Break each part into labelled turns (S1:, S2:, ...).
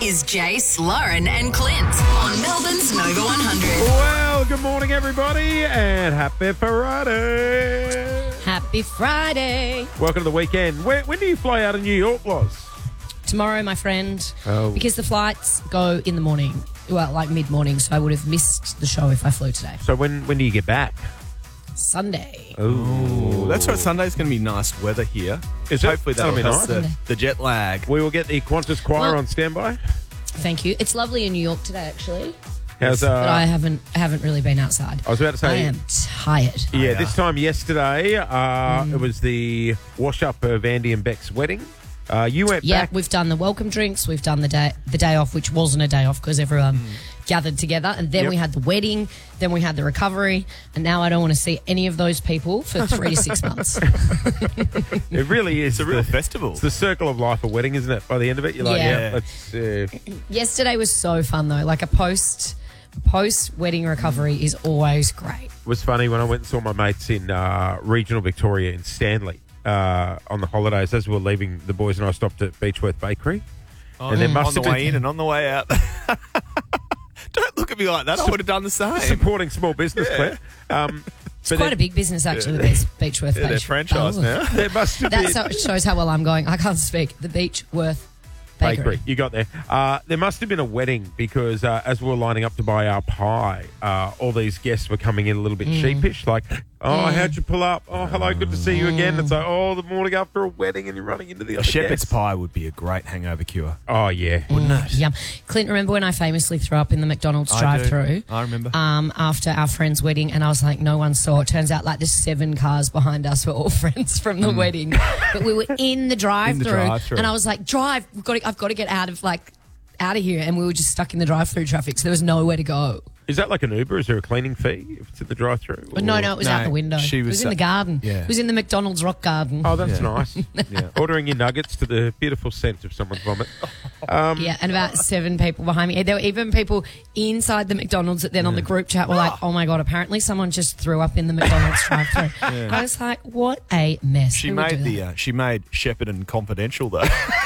S1: is Jace, Lauren and Clint on Melbourne's Nova 100.
S2: Well, good morning, everybody, and happy Friday.
S3: Happy Friday.
S2: Welcome to the weekend. When do you fly out of New York, Loz?
S3: Tomorrow, my friend,
S2: Oh.
S3: because the flights go in the morning, well, like mid-morning, so I would have missed the show if I flew today.
S2: So when do you get back?
S3: Sunday.
S2: Oh,
S4: That's right. Sunday's going to be nice weather here.
S2: Is it?
S4: Hopefully
S2: That'll
S4: that'll
S2: be
S4: help
S2: nice.
S4: the jet lag.
S2: We will get the Qantas Choir
S3: Well-
S2: on standby.
S3: Thank you. It's lovely in New York today, actually,
S2: How's
S3: but I haven't really been outside.
S2: I was about to say.
S3: I am tired.
S2: Yeah, this time yesterday, it was the wash-up of Andy and Beck's wedding. You went
S3: Yeah,
S2: back.
S3: we've done the welcome drinks. We've done the day off, which wasn't a day off because everyone gathered together. And then
S2: Yep.
S3: we had the wedding. Then we had the recovery. And now I don't want to see any of those people for 3 to 6 months.
S2: It really is.
S4: It's a real festival.
S2: It's the circle of life, a wedding, isn't it? By the end of it, you're like,
S3: Yeah.
S2: let's.
S3: Yesterday was so fun, though. Like a post-wedding recovery is always great.
S2: It was funny when I went and saw my mates in regional Victoria in Stanley on the holidays. As we were leaving, the boys and I stopped at Beechworth Bakery. And there must
S4: on the
S2: have
S4: way
S2: been
S4: in and on the way out. Don't look at me like that. I would have done the same.
S2: supporting small business, Claire.
S3: It's quite a big business, actually, with Beechworth.
S4: Yeah, they're franchised now.
S2: There must have been
S3: That shows how well I'm going. I can't speak. The Beechworth Bakery.
S2: You got there. There must have been a wedding because as we were lining up to buy our pie, all these guests were coming in a little bit sheepish, like, oh, how'd you pull up? Oh, hello, good to see you again. It's like, oh, the morning after a wedding and you're running into the
S4: A
S2: other
S4: shepherd's
S2: guests.
S4: pie would be a great hangover cure.
S2: Oh, yeah.
S4: Wouldn't it?
S3: Yum. Clint, remember when I famously threw up in the McDonald's
S4: I do.
S3: drive-through?
S4: I remember.
S3: After our friend's wedding, and I was like, no one saw. It turns out like the 7 cars behind us were all friends from the wedding, but we were in the drive-through,
S4: drive-thru.
S3: and I was like, I've got to get out of here, and we were just stuck in the drive-through traffic, so there was nowhere to go.
S2: Is that like an Uber? Is there a cleaning fee if it's in the drive-thru?
S3: But no, it was out
S4: No,
S3: the window.
S4: she
S3: It
S4: was
S3: was in the garden.
S4: yeah.
S3: It was in the McDonald's rock garden.
S2: Oh, that's
S4: Yeah.
S2: nice. Yeah. Ordering your nuggets to the beautiful scent of someone's vomit.
S3: Yeah, and about 7 people behind me. There were even people inside the McDonald's that then on the group chat were like, oh my God, apparently someone just threw up in the McDonald's drive-thru. I was like, what a mess.
S4: She
S3: Who would
S4: made
S3: do that?
S4: she made Shepherd and Confidential though.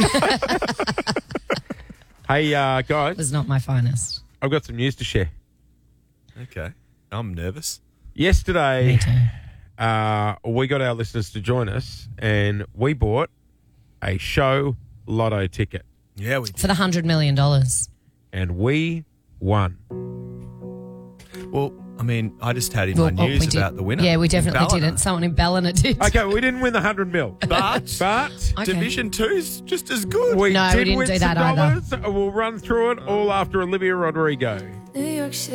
S2: Hey,
S3: It
S2: guys,
S3: was not my finest.
S2: I've got some news to share.
S4: Okay, I'm nervous.
S2: Yesterday,
S3: Me too.
S2: we got our listeners to join us and we bought a show lotto ticket
S4: Yeah, we did.
S3: For the $100 million.
S2: and we won.
S4: Well, I mean, I just had in my news
S3: we did.
S4: about the winner.
S3: Yeah, we definitely
S4: Ballina.
S3: didn't. Someone in Ballina did.
S2: Okay, well, we didn't win the 100 mil.
S4: But
S3: Okay.
S4: Division 2's just as good.
S2: We
S3: No, we
S2: did
S3: didn't
S2: win
S3: do
S2: some
S3: that either.
S2: dollars. We'll run through it all after Olivia Rodrigo.
S5: New York City.